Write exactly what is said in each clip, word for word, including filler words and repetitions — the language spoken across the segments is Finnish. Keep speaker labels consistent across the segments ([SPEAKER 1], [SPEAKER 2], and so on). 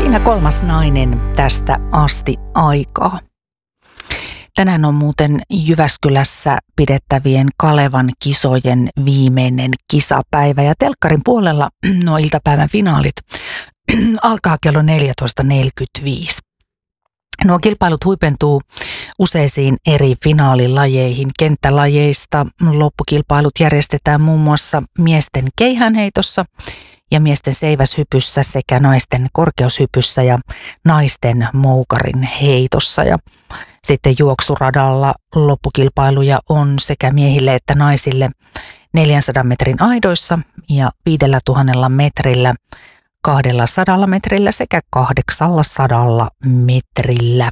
[SPEAKER 1] Siinä kolmas nainen tästä asti aikaa. Tänään on muuten Jyväskylässä pidettävien Kalevan kisojen viimeinen kisapäivä ja telkkarin puolella nuo iltapäivän finaalit alkaa kello neljätoista neljäkymmentäviisi. Nuo kilpailut huipentuu useisiin eri finaalilajeihin. Kenttälajeista loppukilpailut järjestetään muun muassa miesten keihäänheitossa ja miesten seiväshypyssä sekä naisten korkeushypyssä ja naisten moukarin heitossa. Ja sitten juoksuradalla loppukilpailuja on sekä miehille että naisille neljänsadan metrin aidoissa ja viidellätuhannella metrillä, kahdellasadalla metrillä sekä kahdeksallasadalla metrillä.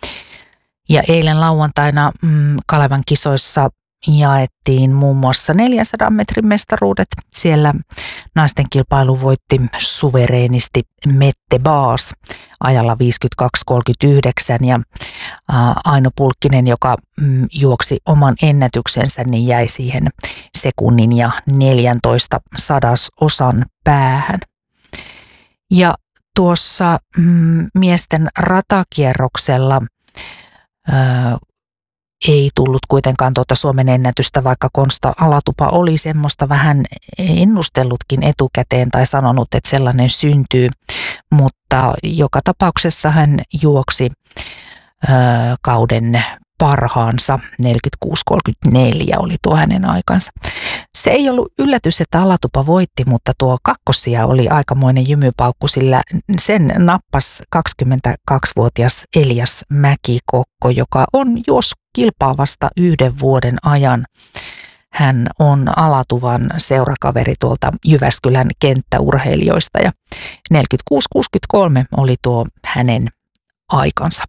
[SPEAKER 1] Ja eilen lauantaina mm, Kalevan kisoissa jaettiin muun muassa neljänsadan metrin mestaruudet. Siellä naisten kilpailu voitti suvereenisti Mette Baas ajalla viisikymmentäkaksi kolmekymmentäyhdeksän ja ä, Aino Pulkkinen, joka mm, juoksi oman ennätyksensä, niin jäi siihen sekunnin ja neljäntoista sadasosan päähän. Ja tuossa mm, miesten ratakierroksella ää, ei tullut kuitenkaan tuota Suomen ennätystä, vaikka Konsta Alatupa oli semmoista vähän ennustellutkin etukäteen tai sanonut, että sellainen syntyy. Mutta joka tapauksessa hän juoksi ää, kauden parhaansa, neljäkymmentäkuusi kolmekymmentäneljä oli tuo hänen aikansa. Se ei ollut yllätys, että Alatupa voitti, mutta tuo kakkosia oli aikamoinen jymypaukku, sillä sen nappasi kaksikymmentäkaksivuotias Elias Mäkikokko, joka on juossut kilpaa vasta yhden vuoden ajan. Hän on Alatuvan seurakaveri tuolta Jyväskylän kenttäurheilijoista ja neljäkymmentäkuusi kuusikymmentäkolme oli tuo hänen aikansa.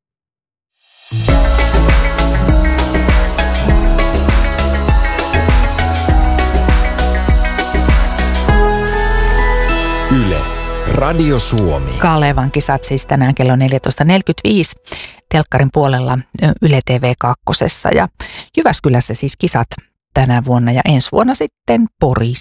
[SPEAKER 2] Yle, Radio Suomi.
[SPEAKER 1] Kalevan kisat siis tänään kello neljätoista neljäkymmentäviisi telkkarin puolella Yle T V kaksi ja Jyväskylässä siis kisat tänä vuonna ja ensi vuonna sitten Porissa.